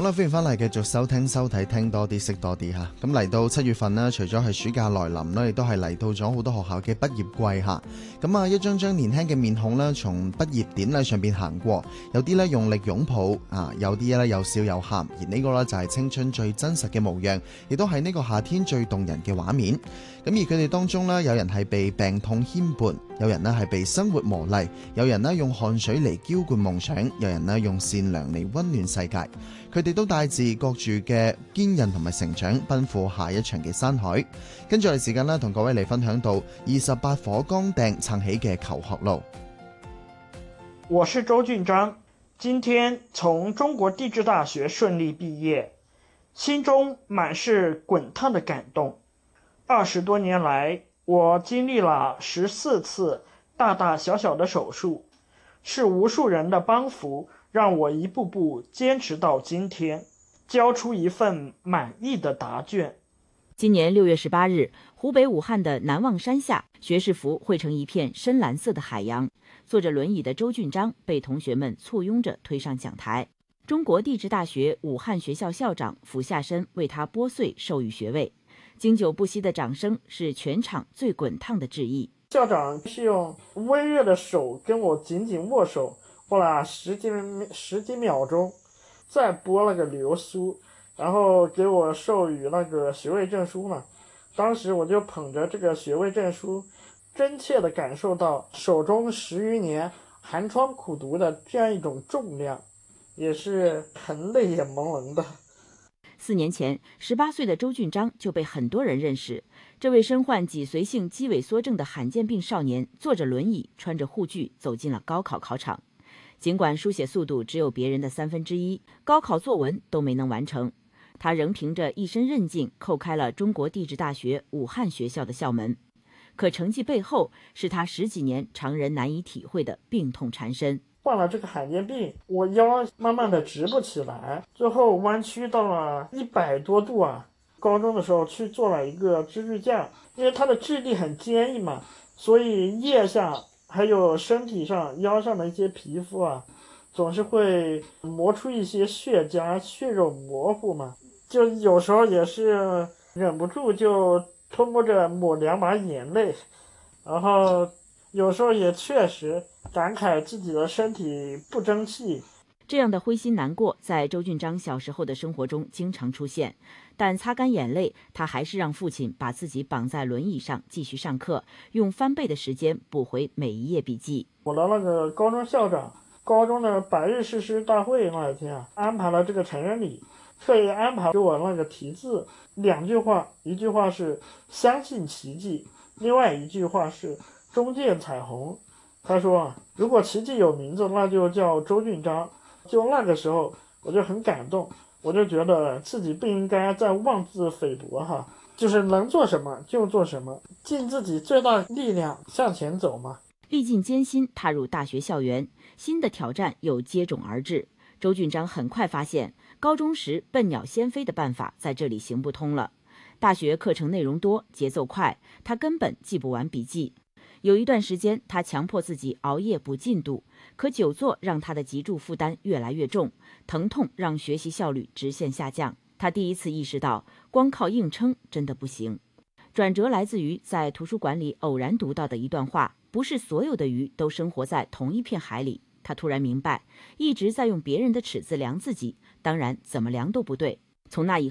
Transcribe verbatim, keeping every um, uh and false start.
啦，歡迎翻嚟繼續收聽收睇聽多啲識多啲嚇。咁嚟到七月份啦，除咗係暑假來臨啦，亦都係嚟到咗好多學校嘅畢業季嚇。咁啊，一張張年輕嘅面孔啦，從畢業典禮上邊行過，有啲咧用力擁抱啊，有啲咧有笑有喊，而呢個咧就係青春最真實嘅模樣，亦都係呢個夏天最動人嘅畫面。咁而佢哋當中咧，有人係被病痛牽絆，有人咧係被生活磨礪，有人咧用汗水嚟澆灌夢想，有人咧用善良嚟溫暖世界。佢哋都帶自各住嘅堅韌同埋成長，奔赴下一場嘅山海。跟住我哋時間咧，同各位嚟分享到二十八顆鋼釘撐起嘅求學路。 我是周俊章，今天從中國地質大學順利畢業，心中滿是滾燙的感動。二十多年來，我經歷了十四次大大小小的手術，是無數人的幫扶，讓我一步步堅持到今天，交出一份滿意的答卷。 今年六月十八日，湖北武漢的南望山下，學士服匯成一片深藍色的海洋。坐着輪椅的周俊章被同學們簇擁着推上講台。中國地質大學武漢學校校長俯下身為他撥穗授予學位。經久不息的掌聲是全場最滾燙的致意。 校長是用溫熱的手跟我緊緊握手，握了十幾十幾秒鐘，再撥了個流蘇，然後給我授予那個學位證書嘛。當時我就捧着這個學位證書，真切地感受到手中十餘年寒窗苦讀的這樣一種重量，也是很淚眼朦朧的。 四年前，十八歲的周俊章就被很多人認識。這位身患脊髓性肌萎縮症的罕見病少年，坐着輪椅，穿着護具，走進了高考考場。儘管書寫速度只有別人的三分之一，高考作文都沒能完成，他仍憑着一身韌勁，叩開了中國地質大學武漢學校的校門。可成績背後，是他十幾年常人難以體會的病痛纏身。 患了這個罕見病，我腰慢慢的直不起來，最後彎曲到了一百多度啊！高中的時候去做了一個支支架，因為它的質地很堅硬嘛，所以腋下還有身體上腰上的一些皮膚啊，總是會磨出一些血痂，血肉模糊嘛，就有時候也是忍不住就偷摸着抹兩把眼淚，然後有時候也確實感慨自己的身體不爭氣。 這樣的灰心難過在周俊章小時候的生活中經常出現，但擦乾眼淚，他還是讓父親把自己綁在輪椅上繼續上課，用翻倍的時間補回每一頁筆記。 我的那個高中校長，高中的百日誓師大會那一天啊，安排了這個成人禮，特意安排給我那個題字兩句話，一句話是相信奇蹟，另外一句話是終見彩虹。他說如果奇蹟有名字，那就叫周俊章。就那個時候我就很感動，我就覺得自己不應該再妄自菲薄哈，就是能做什麼就做什麼，盡自己最大力量向前走嘛。 歷盡艱辛踏入大學校園，新的挑戰又接踵而至。周俊章很快發現，高中時笨鳥先飛的辦法在這裡行不通了。大學課程內容多，節奏快，他根本記不完筆記。有一段時間，他強迫自己熬夜補進度，可久坐讓他的脊柱負擔越來越重，疼痛讓學習效率直線下降。他第一次意識到，光靠硬撐真的不行。轉折來自於在圖書館裡偶然讀到的一段話：不是所有的魚都生活在同一片海裡。他突然明白，一直在用別人的尺子量自己，當然怎麼量都不對。從那以